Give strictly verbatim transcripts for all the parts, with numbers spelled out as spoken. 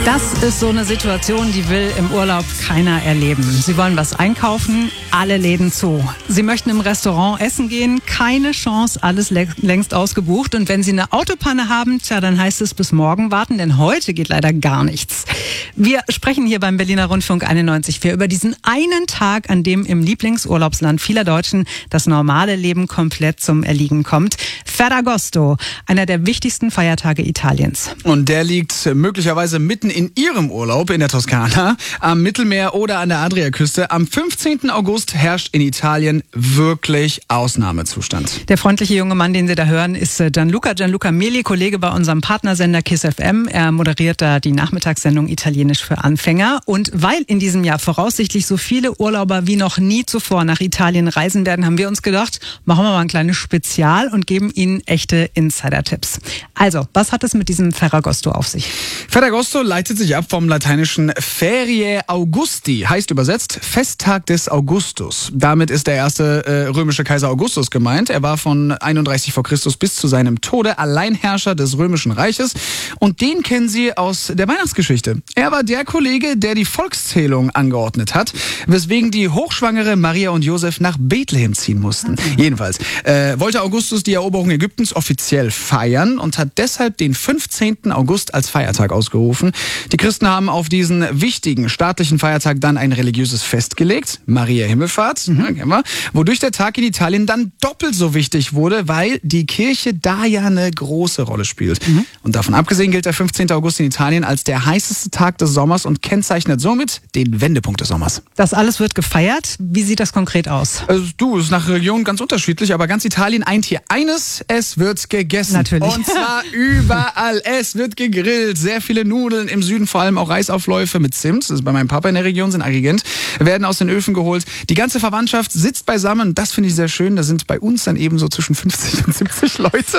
Das ist so eine Situation, die will im Urlaub keiner erleben. Sie wollen was einkaufen, alle Läden zu. Sie möchten im Restaurant essen gehen, keine Chance, alles längst ausgebucht. Und wenn Sie eine Autopanne haben, tja, dann heißt es bis morgen warten, denn heute geht leider gar nichts. Wir sprechen hier beim Berliner Rundfunk einundneunzig Komma vier über diesen einen Tag, an dem im Lieblingsurlaubsland vieler Deutschen das normale Leben komplett zum Erliegen kommt. Ferragosto, einer der wichtigsten Feiertage Italiens. Und der liegt möglicherweise mitten in Ihrem Urlaub in der Toskana, am Mittelmeer oder an der Adriaküste. Am fünfzehnten August herrscht in Italien wirklich Ausnahmezustand. Der freundliche junge Mann, den Sie da hören, ist Gianluca Gianluca Meli, Kollege bei unserem Partnersender KISS F M. Er moderiert da die Nachmittagssendung Italienisch für Anfänger. Und weil in diesem Jahr voraussichtlich so viele Urlauber wie noch nie zuvor nach Italien reisen werden, haben wir uns gedacht, machen wir mal ein kleines Spezial und geben Ihnen echte Insider-Tipps. Also, was hat es mit diesem Ferragosto auf sich? Ferragosto leitet sich ab vom lateinischen Feriae Augusti, heißt übersetzt Festtag des Augustus. Damit ist der erste äh, römische Kaiser Augustus gemeint. Er war von einunddreißig vor Christus bis zu seinem Tode Alleinherrscher des Römischen Reiches. Und den kennen Sie aus der Weihnachtsgeschichte. Er war der Kollege, der die Volkszählung angeordnet hat, weswegen die hochschwangere Maria und Josef nach Bethlehem ziehen mussten. Okay. Jedenfalls äh, wollte Augustus die Eroberung Ägyptens offiziell feiern und hat deshalb den fünfzehnten August als Feiertag ausgerufen. Die Christen haben auf diesen wichtigen staatlichen Feiertag dann ein religiöses Fest gelegt, Maria Himmelfahrt, mhm. ja, wodurch der Tag in Italien dann doppelt so wichtig wurde, weil die Kirche da ja eine große Rolle spielt. Mhm. Und davon abgesehen gilt der fünfzehnte August in Italien als der heißeste Tag des Sommers und kennzeichnet somit den Wendepunkt des Sommers. Das alles wird gefeiert. Wie sieht das konkret aus? Also, du, ist nach Region ganz unterschiedlich, aber ganz Italien eint hier eines: es wird gegessen. Natürlich. Und zwar überall. Es wird gegrillt. Sehr viele Nudeln, im Süden vor allem auch Reisaufläufe mit Zimt. Das ist bei meinem Papa in der Region, sind Agrigent, werden aus den Öfen geholt. Die ganze Verwandtschaft sitzt beisammen. Das finde ich sehr schön. Da sind bei uns dann eben so zwischen fünfzig und siebzig Leute.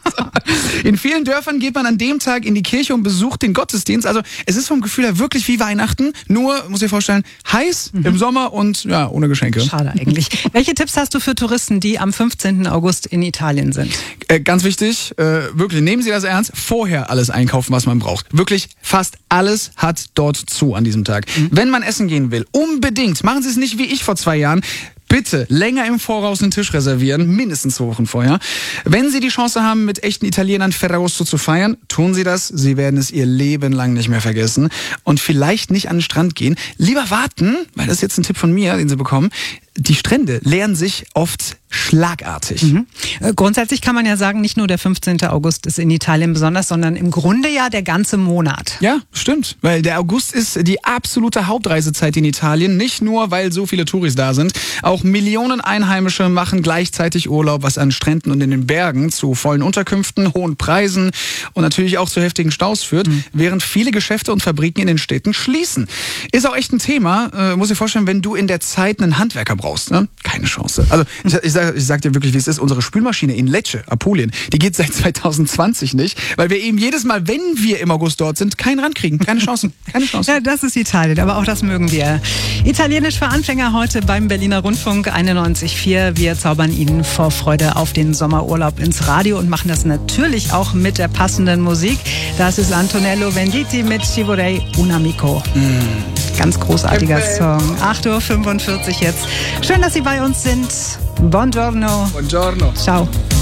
In vielen Dörfern geht man an dem Tag in die Kirche und besucht den Gottesdienst. Also es ist vom Gefühl her wirklich wie Weihnachten. Nur, muss ich vorstellen, heiß mhm. im Sommer und ja, ohne Geschenke. Schade eigentlich. Welche Tipps hast du für Touristen, die am fünfzehnten August in Italien sind? Äh, ganz wichtig, äh, wirklich, nehmen Sie das ernst, vorher alles einkaufen, was man braucht. Wirklich, fast alles hat dort zu an diesem Tag. Mhm. Wenn man essen gehen will, unbedingt, machen Sie es nicht wie ich vor zwei Jahren, bitte länger im Voraus einen Tisch reservieren, mindestens zwei Wochen vorher. Wenn Sie die Chance haben, mit echten Italienern Ferragosto zu feiern, tun Sie das. Sie werden es Ihr Leben lang nicht mehr vergessen. Und vielleicht nicht an den Strand gehen. Lieber warten, weil das ist jetzt ein Tipp von mir, den Sie bekommen. Die Strände leeren sich oft schlagartig. Mhm. Grundsätzlich kann man ja sagen, nicht nur der fünfzehnte August ist in Italien besonders, sondern im Grunde ja der ganze Monat. Ja, stimmt. Weil der August ist die absolute Hauptreisezeit in Italien. Nicht nur, weil so viele Touris da sind. Auch Millionen Einheimische machen gleichzeitig Urlaub, was an Stränden und in den Bergen zu vollen Unterkünften, hohen Preisen und natürlich auch zu heftigen Staus führt, mhm. während viele Geschäfte und Fabriken in den Städten schließen. Ist auch echt ein Thema. Äh, muss dir vorstellen, wenn du in der Zeit einen Handwerker brauchst, ne? Keine Chance. Also ich, ich, sag, ich sag dir wirklich, wie es ist. Unsere Spülmaschine in Lecce, Apulien, die geht seit zwanzig zwanzig nicht, weil wir eben jedes Mal, wenn wir im August dort sind, keinen Rand kriegen. Keine Chancen. Keine Chance. Ja, das ist Italien, aber auch das mögen wir. Italienisch für Anfänger heute beim Berliner Rundfunk einundneunzig Komma vier. Wir zaubern Ihnen vor Freude auf den Sommerurlaub ins Radio und machen das natürlich auch mit der passenden Musik. Das ist Antonello Venditti mit Ci vorrei un amico. Mm. Ganz großartiger okay. Song. acht Uhr fünfundvierzig jetzt. Schön, dass Sie bei uns sind. Buongiorno. Buongiorno. Ciao.